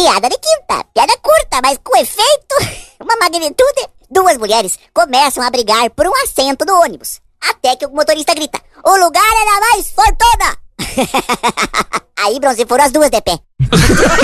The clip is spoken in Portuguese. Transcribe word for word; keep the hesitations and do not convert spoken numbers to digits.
Piada de quinta, piada curta, mas com efeito, uma magnitude. Duas mulheres começam a brigar por um assento do ônibus, até que o motorista grita: o lugar era mais fortuna! Aí, Bronze, foram as duas de pé.